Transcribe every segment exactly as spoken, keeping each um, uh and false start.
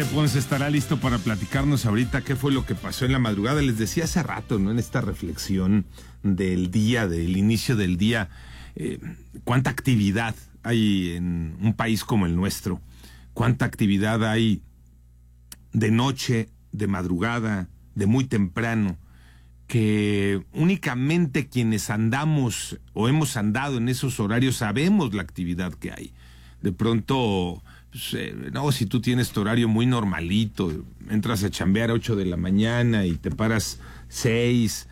Ponce estará listo para platicarnos ahorita qué fue lo que pasó en la madrugada. Les decía hace rato, ¿no? En esta reflexión del día, del inicio del día, eh, cuánta actividad hay en un país como el nuestro, cuánta actividad hay de noche, de madrugada, de muy temprano, que únicamente quienes andamos o hemos andado en esos horarios sabemos la actividad que hay. De pronto, pues, eh, no, si tú tienes tu horario muy normalito, entras a chambear a ocho de la mañana y te paras seis,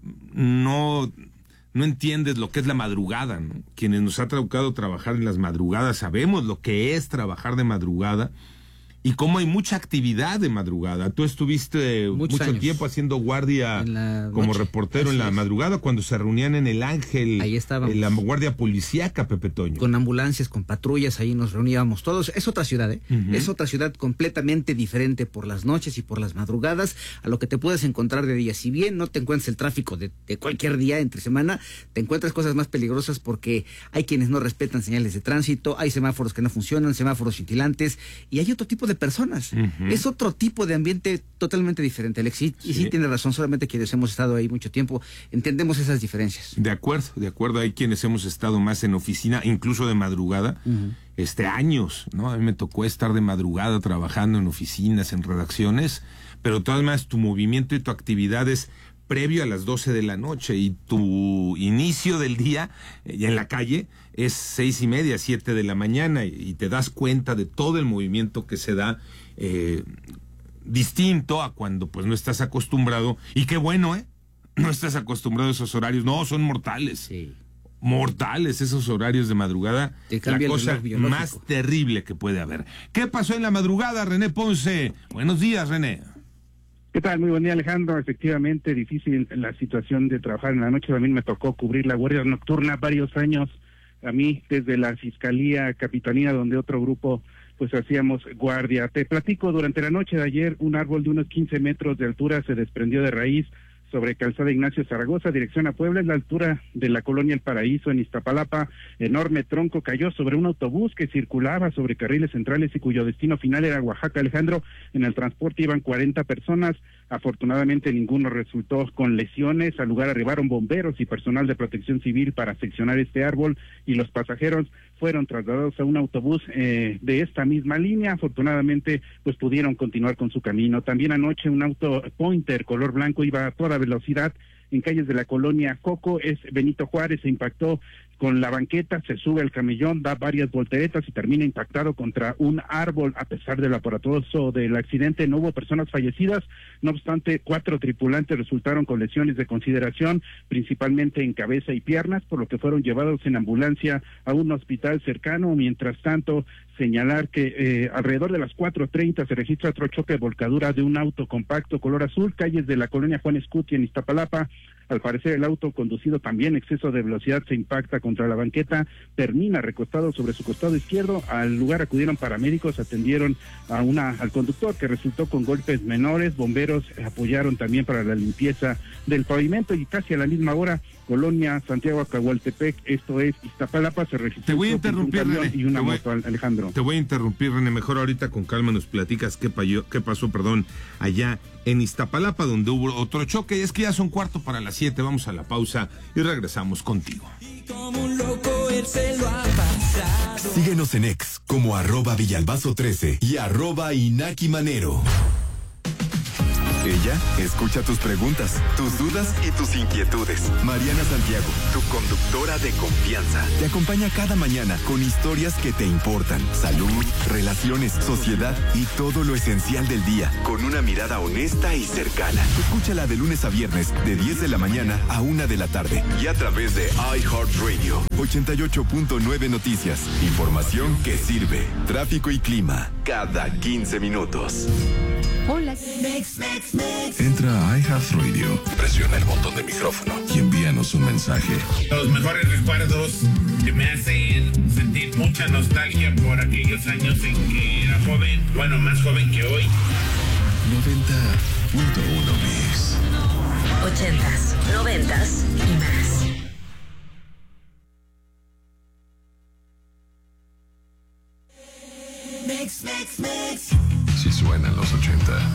no, no entiendes lo que es la madrugada, ¿no? Quienes nos ha tocado trabajar en las madrugadas sabemos lo que es trabajar de madrugada y cómo hay mucha actividad de madrugada. Tú estuviste Muchos mucho años. tiempo haciendo guardia como noche. reportero Así en la es. madrugada cuando se reunían en el Ángel. Ahí estábamos. En la guardia policíaca, Pepe Toño. Con ambulancias, con patrullas, ahí nos reuníamos todos. Es otra ciudad, ¿eh? Uh-huh. Es otra ciudad completamente diferente por las noches y por las madrugadas a lo que te puedes encontrar de día. Si bien no te encuentras el tráfico de, de cualquier día entre semana, te encuentras cosas más peligrosas porque hay quienes no respetan señales de tránsito, hay semáforos que no funcionan, semáforos cintilantes, y hay otro tipo de personas. Uh-huh. Es otro tipo de ambiente totalmente diferente, Alex. Y sí. sí tiene razón, solamente quienes hemos estado ahí mucho tiempo entendemos esas diferencias. De acuerdo, de acuerdo. Hay quienes hemos estado más en oficina, incluso de madrugada, uh-huh. este años, ¿no? A mí me tocó estar de madrugada trabajando en oficinas, en redacciones, pero todas más tu movimiento y tu actividad es previo a las doce de la noche y tu inicio del día eh, en la calle es seis y media, siete de la mañana y, y te das cuenta de todo el movimiento que se da eh, distinto a cuando pues no estás acostumbrado. Y qué bueno, ¿eh? No estás acostumbrado a esos horarios. No, son mortales. Sí. Mortales esos horarios de madrugada. Te cambia la cosa más terrible que puede haber. ¿Qué pasó en la madrugada, René Ponce? Buenos días, René. ¿Qué tal? Muy buen día, Alejandro. Efectivamente, difícil la situación de trabajar en la noche. También me tocó cubrir la guardia nocturna varios años. A mí, desde la Fiscalía Capitanía, donde otro grupo, pues hacíamos guardia. Te platico, durante la noche de ayer, un árbol de unos quince metros de altura se desprendió de raíz sobre Calzada Ignacio Zaragoza, dirección a Puebla, en la altura de la colonia El Paraíso, en Iztapalapa. Enorme tronco cayó sobre un autobús que circulaba sobre carriles centrales y cuyo destino final era Oaxaca, Alejandro. En el transporte iban cuarenta personas. Afortunadamente ninguno resultó con lesiones. Al lugar arribaron bomberos y personal de protección civil para seccionar este árbol y los pasajeros fueron trasladados a un autobús eh, de esta misma línea. Afortunadamente pues pudieron continuar con su camino. También anoche un auto Pointer color blanco iba a toda velocidad en calles de la colonia Coco, es Benito Juárez, se impactó con la banqueta, se sube al camellón, da varias volteretas y termina impactado contra un árbol. A pesar del aparatoso del accidente, no hubo personas fallecidas, no obstante, cuatro tripulantes resultaron con lesiones de consideración, principalmente en cabeza y piernas, por lo que fueron llevados en ambulancia a un hospital cercano. Mientras tanto, señalar que eh, alrededor de las cuatro treinta se registra otro choque de volcadura de un auto compacto color azul, calles de la colonia Juan Escuti en Iztapalapa. Al parecer el auto conducido también exceso de velocidad se impacta contra la banqueta, termina recostado sobre su costado izquierdo. Al lugar acudieron paramédicos, atendieron a una al conductor que resultó con golpes menores. Bomberos apoyaron también para la limpieza del pavimento y casi a la misma hora, colonia Santiago Acahualtepec, esto es Iztapalapa, se registró te voy a interrumpir, un René, y una te voy, moto, Alejandro. Te voy a interrumpir, René, mejor ahorita con calma nos platicas qué, payo, qué pasó, perdón, allá en Iztapalapa, donde hubo otro choque. Y es que ya son cuarto para las siete, vamos a la pausa y regresamos contigo. Y como un loco él se lo ha pasado. Síguenos en X como arroba Villalbazo trece y arroba Inaki Manero. Ella escucha tus preguntas, tus dudas y tus inquietudes. Mariana Santiago, tu conductora de confianza, te acompaña cada mañana con historias que te importan, salud, relaciones, sociedad y todo lo esencial del día, con una mirada honesta y cercana. Escúchala de lunes a viernes, de diez de la mañana a una de la tarde y a través de iHeartRadio. ochenta y ocho punto nueve Noticias, información que sirve. Tráfico y clima, cada quince minutos. Hola. Mex, Mex, Mex. Entra a iHeartRadio, presiona el botón de micrófono y envíanos un mensaje. Los mejores recuerdos que me hacen sentir mucha nostalgia por aquellos años en que era joven, bueno, más joven que hoy. noventa punto uno Mix. Ochentas, noventas y más. Si suenan los ochenta,